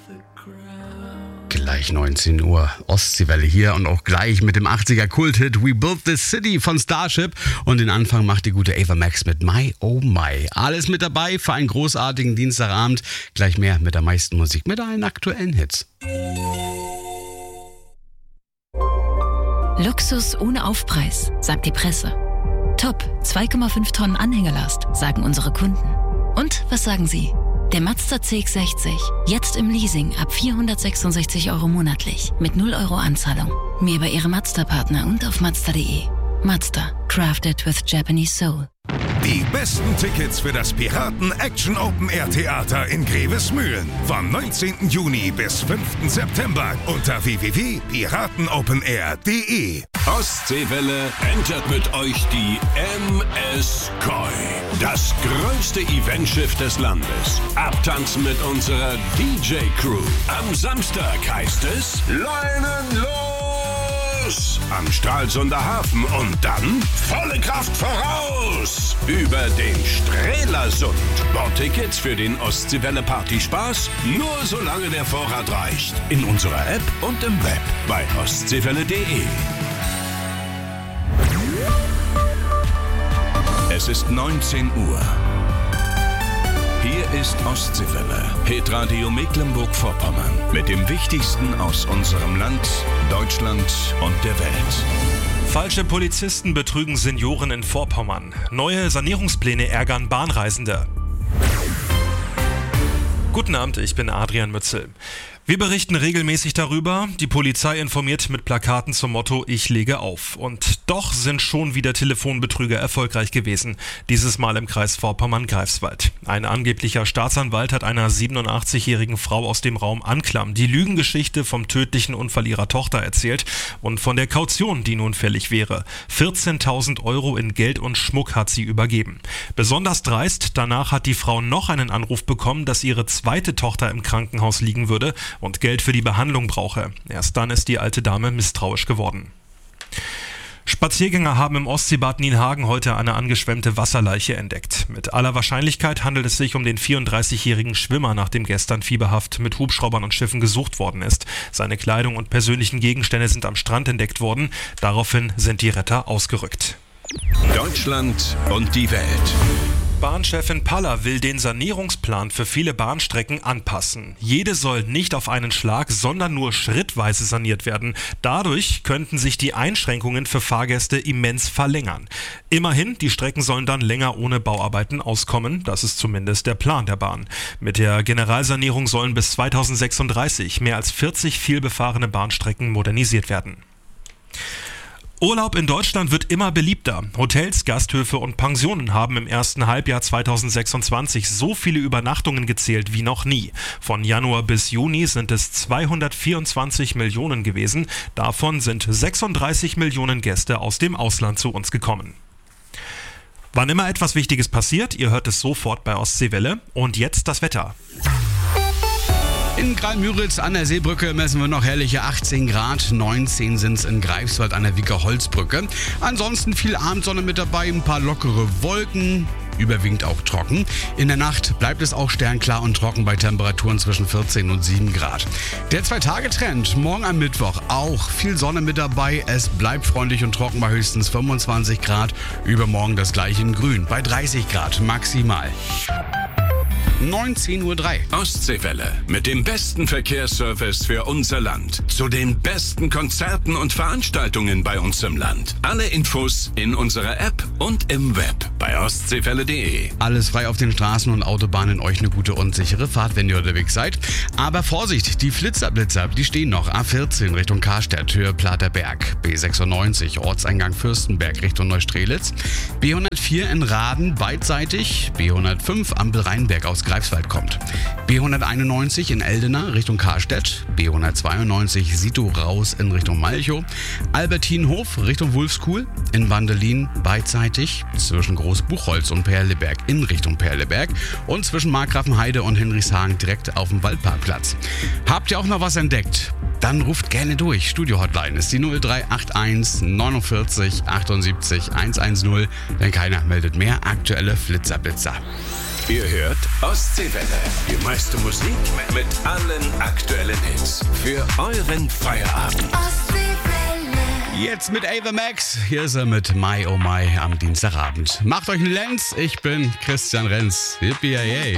Gleich 19 Uhr, Ostseewelle hier und auch gleich mit dem 80er Kulthit We Built This City von Starship. Und den Anfang macht die gute Ava Max mit My Oh My. Alles mit dabei für einen großartigen Dienstagabend. Gleich mehr mit der meisten Musik, mit allen aktuellen Hits. Luxus ohne Aufpreis, sagt die Presse. Top, 2,5 Tonnen Anhängerlast, sagen unsere Kunden. Und was sagen Sie? Der Mazda CX-60, jetzt im Leasing ab 466 € monatlich, mit 0 € Anzahlung. Mehr bei Ihrem Mazda-Partner und auf Mazda.de. Mazda, crafted with Japanese soul. Die besten Tickets für das Piraten-Action-Open-Air-Theater in Grevesmühlen. Vom 19. Juni bis 5. September unter www.piratenopenair.de. Ostseewelle entert mit euch die MS Koi. Das größte Eventschiff des Landes. Abtanzen mit unserer DJ-Crew. Am Samstag heißt es Leinen los! Am Stralsunder Hafen und dann volle Kraft voraus! Über den Strelasund. Bordtickets für den Ostseewelle-Partyspaß nur solange der Vorrat reicht. In unserer App und im Web bei ostseewelle.de. Es ist 19 Uhr. Hier ist Ostseewelle, Hitradio Mecklenburg-Vorpommern. Mit dem Wichtigsten aus unserem Land, Deutschland und der Welt. Falsche Polizisten betrügen Senioren in Vorpommern. Neue Sanierungspläne ärgern Bahnreisende. Guten Abend, ich bin Adrian Mützel. Wir berichten regelmäßig darüber. Die Polizei informiert mit Plakaten zum Motto Ich lege auf. Und doch sind schon wieder Telefonbetrüger erfolgreich gewesen. Dieses Mal im Kreis Vorpommern-Greifswald. Ein angeblicher Staatsanwalt hat einer 87-jährigen Frau aus dem Raum Anklam die Lügengeschichte vom tödlichen Unfall ihrer Tochter erzählt und von der Kaution, die nun fällig wäre. 14.000 € in Geld und Schmuck hat sie übergeben. Besonders dreist, danach hat die Frau noch einen Anruf bekommen, dass ihre zweite Tochter im Krankenhaus liegen würde und Geld für die Behandlung brauche. Erst dann ist die alte Dame misstrauisch geworden. Spaziergänger haben im Ostseebad Nienhagen heute eine angeschwemmte Wasserleiche entdeckt. Mit aller Wahrscheinlichkeit handelt es sich um den 34-jährigen Schwimmer, nach dem gestern fieberhaft mit Hubschraubern und Schiffen gesucht worden ist. Seine Kleidung und persönlichen Gegenstände sind am Strand entdeckt worden. Daraufhin sind die Retter ausgerückt. Deutschland und die Welt. Bahnchefin Paller will den Sanierungsplan für viele Bahnstrecken anpassen. Jede soll nicht auf einen Schlag, sondern nur schrittweise saniert werden. Dadurch könnten sich die Einschränkungen für Fahrgäste immens verlängern. Immerhin, die Strecken sollen dann länger ohne Bauarbeiten auskommen. Das ist zumindest der Plan der Bahn. Mit der Generalsanierung sollen bis 2036 mehr als 40 vielbefahrene Bahnstrecken modernisiert werden. Urlaub in Deutschland wird immer beliebter. Hotels, Gasthöfe und Pensionen haben im ersten Halbjahr 2026 so viele Übernachtungen gezählt wie noch nie. Von Januar bis Juni sind es 224 Millionen gewesen. Davon sind 36 Millionen Gäste aus dem Ausland zu uns gekommen. Wann immer etwas Wichtiges passiert, ihr hört es sofort bei Ostseewelle. Und jetzt das Wetter. In Graal-Müritz an der Seebrücke messen wir noch herrliche 18 Grad, 19 sind es in Greifswald an der Wieker-Holzbrücke. Ansonsten viel Abendsonne mit dabei, ein paar lockere Wolken, überwiegend auch trocken. In der Nacht bleibt es auch sternklar und trocken bei Temperaturen zwischen 14 und 7 Grad. Der 2-Tage-Trend, morgen am Mittwoch auch viel Sonne mit dabei. Es bleibt freundlich und trocken bei höchstens 25 Grad. Übermorgen das gleiche in Grün bei 30 Grad maximal. 19:03 Uhr. Ostseewelle mit dem besten Verkehrsservice für unser Land. Zu den besten Konzerten und Veranstaltungen bei uns im Land. Alle Infos in unserer App und im Web bei ostseewelle.de. Alles frei auf den Straßen und Autobahnen. Euch eine gute und sichere Fahrt, wenn ihr unterwegs seid. Aber Vorsicht, die Flitzer-Blitzer, die stehen noch. A14 Richtung Karstadt, Höhe Platerberg. B96 Ortseingang Fürstenberg Richtung Neustrelitz. B104 in Raden beidseitig. B105 Ampel Rheinberg aus Greifswald kommt. B191 in Eldena Richtung Karstedt. B192 Sito raus in Richtung Malchow. Albertinhof Richtung Wulfskuhl. In Wandelin beidseitig zwischen Großbuchholz und Perleberg in Richtung Perleberg. Und zwischen Markgrafenheide und Hinrichshagen direkt auf dem Waldparkplatz. Habt ihr auch noch was entdeckt? Dann ruft gerne durch. Studio-Hotline ist die 0381 49 78 110. Denn keiner meldet mehr aktuelle Flitzer-Blitzer. Ihr hört Ostseewelle. Die meiste Musik mit allen aktuellen Hits. Für euren Feierabend. Jetzt mit Ava Max. Hier ist er mit My Oh My am Dienstagabend. Macht euch einen Lenz. Ich bin Christian Renz. Yippie, yay.